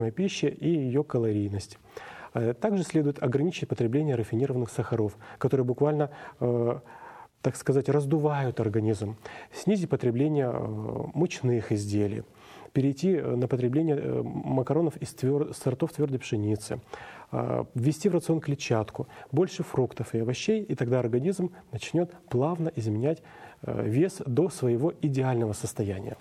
пищи и ее калорийность. Также следует ограничить потребление рафинированных сахаров, которые буквально, так сказать, раздувают организм, снизить потребление мучных изделий, перейти на потребление макаронов из сортов твердой пшеницы, ввести в рацион клетчатку, больше фруктов и овощей, и тогда организм начнет плавно изменять вес до своего идеального состояния.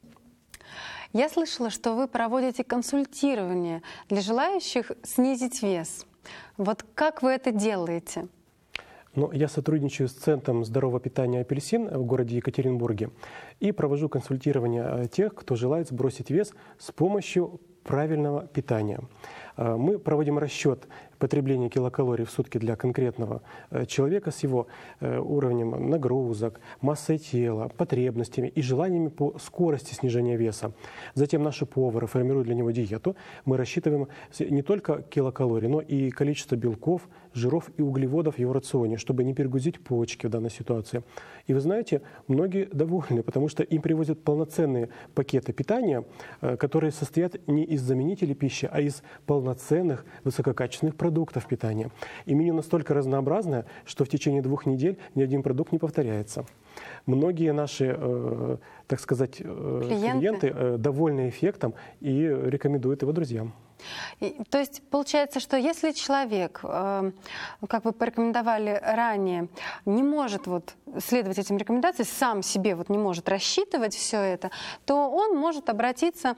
Я слышала, что вы проводите консультирование для желающих снизить вес. Вот как вы это делаете? Я сотрудничаю с Центром здорового питания «Апельсин» в городе Екатеринбурге и провожу консультирование тех, кто желает сбросить вес с помощью правильного питания. Мы проводим расчет потребления килокалорий в сутки для конкретного человека с его уровнем нагрузок, массой тела, потребностями и желаниями по скорости снижения веса. Затем наши повары формируют для него диету. Мы рассчитываем не только килокалории, но и количество белков, жиров и углеводов в его рационе, чтобы не перегрузить почки в данной ситуации. И вы знаете, многие довольны, потому что им привозят полноценные пакеты питания, которые состоят не из заменителей пищи, а из полноценных высококачественных продуктов питания. И меню настолько разнообразное, что в течение 2 недель ни один продукт не повторяется. Многие наши, так сказать, клиенты довольны эффектом и рекомендуют его друзьям. То есть получается, что если человек, как вы порекомендовали ранее, не может следовать этим рекомендациям, сам себе не может рассчитывать все это, то он может обратиться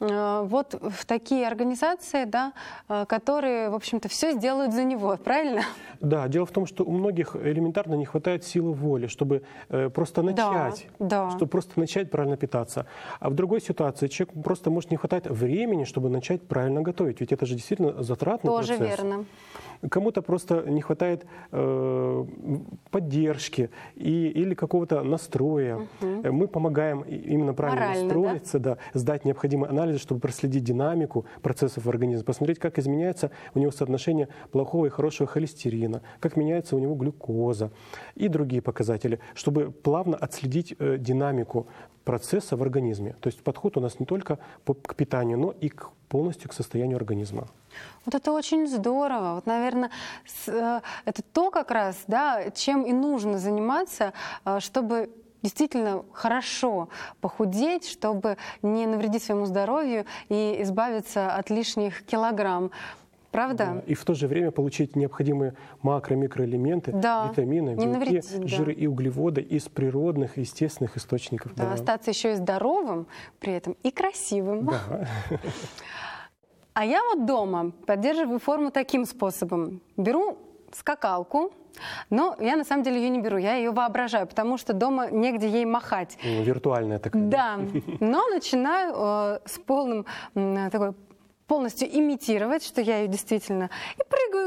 в такие организации, да, которые, в общем-то, все сделают за него, правильно? Да, дело в том, что у многих элементарно не хватает силы воли, чтобы просто начать, чтобы просто начать правильно питаться. А в другой ситуации человеку просто может не хватать времени, чтобы начать правильно готовить, ведь это же действительно затратный процесс. Тоже верно. Кому-то просто не хватает поддержки или какого-то настроя. Мы помогаем именно правильно настроиться, сдать необходимые анализы, чтобы проследить динамику процессов в организме, посмотреть, как изменяется у него соотношение плохого и хорошего холестерина, как меняется у него глюкоза и другие показатели, чтобы плавно отследить динамику процесса в организме. То есть подход у нас не только к питанию, но и полностью к состоянию организма. Вот это очень здорово. Наверное, это то как раз, чем и нужно заниматься, чтобы действительно хорошо похудеть, чтобы не навредить своему здоровью и избавиться от лишних килограмм. Правда? И в то же время получить необходимые макро-микроэлементы, витамины, белки, жиры и углеводы из природных, естественных источников. Остаться еще и здоровым при этом, и красивым. Да. А я дома поддерживаю форму таким способом. Беру скакалку, но я на самом деле ее не беру, я ее воображаю, потому что дома негде ей махать. Виртуальная такая. Да, но начинаю с полностью имитировать, что я ее действительно, и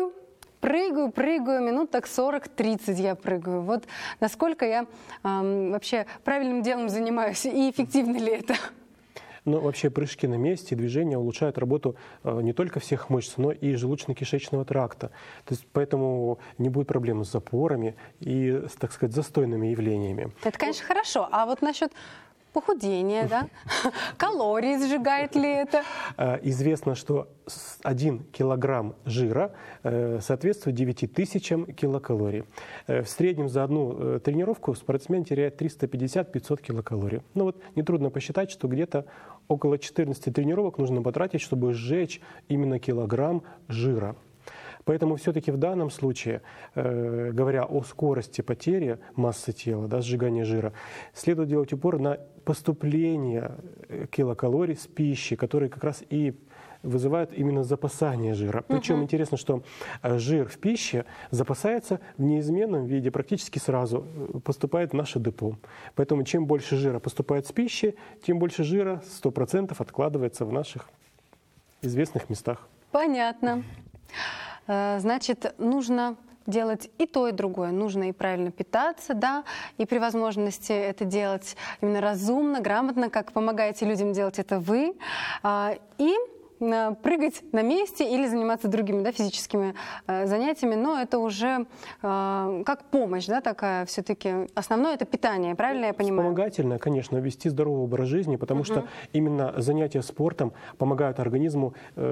прыгаю, минут так 40-30 я прыгаю. Вот насколько я вообще правильным делом занимаюсь, и эффективно ли это? Но вообще прыжки на месте, движения улучшают работу не только всех мышц, но и желудочно-кишечного тракта. То есть поэтому не будет проблем с запорами и, так сказать, застойными явлениями. Это, конечно, хорошо. А вот насчет похудения, калорий сжигает ли это? Известно, что 1 килограмм жира соответствует 9000 килокалорий. В среднем за одну тренировку спортсмен теряет 350-500 килокалорий. Нетрудно посчитать, что где-то около 14 тренировок нужно потратить, чтобы сжечь именно килограмм жира. Поэтому все-таки в данном случае, говоря о скорости потери массы тела, сжигания жира, следует делать упор на поступление килокалорий с пищи, которые как раз и вызывают именно запасание жира. Причем интересно, что жир в пище запасается в неизменном виде, практически сразу поступает в наше депо. Поэтому чем больше жира поступает с пищи, тем больше жира 100% откладывается в наших известных местах. Понятно. Значит, нужно делать и то, и другое. Нужно и правильно питаться, и при возможности это делать именно разумно, грамотно, как помогаете людям делать это вы. И прыгать на месте или заниматься другими, да, физическими занятиями, но это уже как помощь, да, такая все-таки. Основное это питание, правильно я понимаю? Вспомогательное, конечно, вести здоровый образ жизни, потому что именно занятия спортом помогают организму